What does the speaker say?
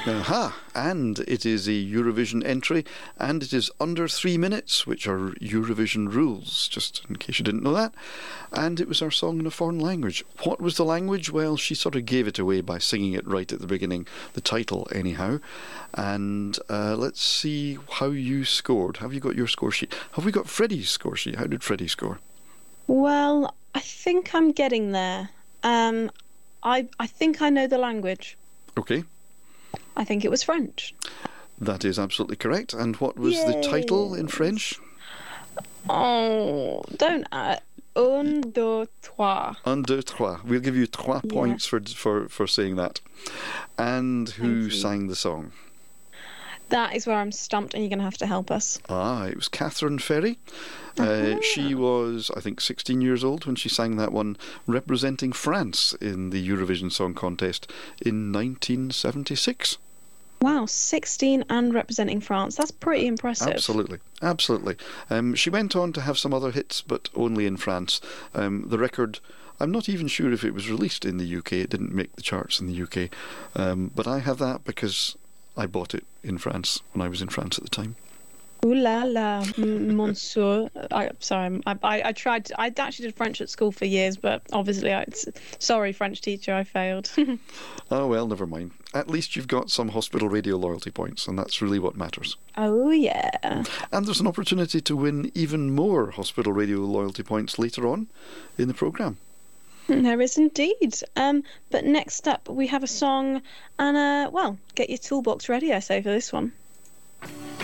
Aha! And it is a Eurovision entry, and it is under 3 minutes, which are Eurovision rules, just in case you didn't know that. And it was our song in a foreign language. What was the language? Well, she sort of gave it away by singing it right at the beginning, the title anyhow. And let's see how you scored. Have you got your score sheet? Have we got Freddie's score sheet? How did Freddie score? Well, I think I'm getting there. I think I know the language. Okay. I think it was French. That is absolutely correct. And what was the title in French? Oh, don't... un, deux, trois. Un, deux, trois. We'll give you 3 points for saying that. And who sang the song? That is where I'm stumped, and you're going to have to help us. It was Catherine Ferry. She was, I think, 16 years old when she sang that one, representing France in the Eurovision Song Contest in 1976. Wow, 16 and representing France. That's pretty impressive. Absolutely, absolutely. She went on to have some other hits, but only in France. The record, I'm not even sure if it was released in the UK. It didn't make the charts in the UK. But I have that because I bought it in France when I was in France at the time. Ooh la la, monsieur. Sorry, I tried. I actually did French at school for years, but obviously, sorry, French teacher, I failed. Oh well, never mind. At least you've got some hospital radio loyalty points, and that's really what matters. Oh yeah. And there's an opportunity to win even more hospital radio loyalty points later on in the programme. There is indeed. But next up, we have a song, and well, get your toolbox ready, I say, for this one.